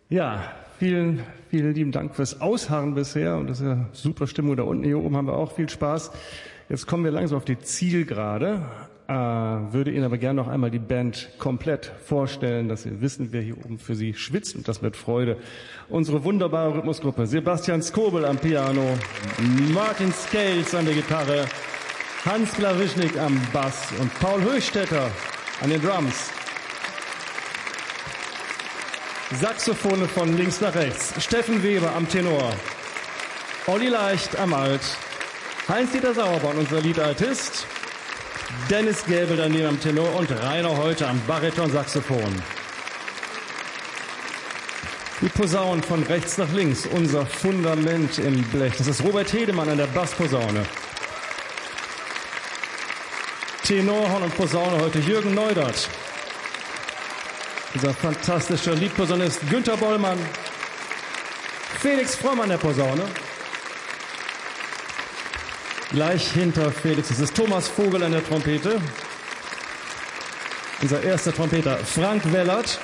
Ja, vielen lieben Dank fürs Ausharren bisher und das ist ja super Stimmung da unten. Hier oben haben wir auch viel Spaß. Jetzt kommen wir langsam auf die Zielgerade. Würde Ihnen aber gerne noch einmal die Band komplett vorstellen, dass Sie wissen, wer hier oben für Sie schwitzt und das mit Freude. Unsere wunderbare Rhythmusgruppe. Sebastian Skobel am Piano, Martin Scales an der Gitarre, Hans Glawischnik am Bass und Paul Höchstädter an den Drums. Saxophone von links nach rechts. Steffen Weber am Tenor. Olli Leicht am Alt. Heinz-Dieter Sauerborn, unser Lead-Artist. Dennis Gäbel daneben am Tenor und Rainer Heute am Bariton-Saxophon. Die Posaunen von rechts nach links, unser Fundament im Blech. Das ist Robert Hedemann an der Bassposaune. Tenorhorn und Posaune heute Jürgen Neudert. Unser fantastischer Liedposaunist Günther Bollmann. Felix Fromm an der Posaune. Gleich hinter Felix ist es Thomas Vogel an der Trompete. Unser erster Trompeter Frank Wellert.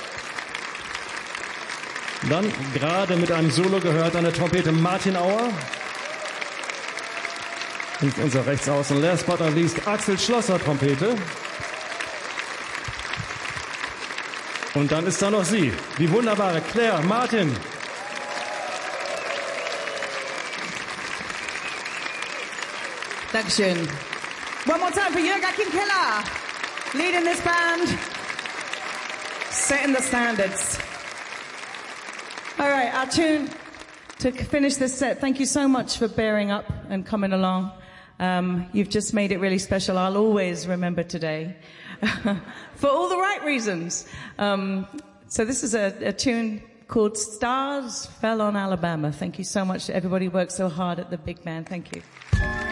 Dann gerade mit einem Solo gehört an der Trompete Martin Auer. Und unser Rechtsaußen last but not least Axel Schlosser Trompete. Und dann ist da noch sie, die wunderbare Claire Martin. Dankeschön. One more time for Jürgen Keller, leading this band, setting the standards. All right, our tune to finish this set. Thank you so much for bearing up and coming along. You've just made it really special. I'll always remember today. For all the right reasons. So this is a tune called Stars Fell on Alabama. Thank you so much. Everybody worked so hard at the big band. Thank you.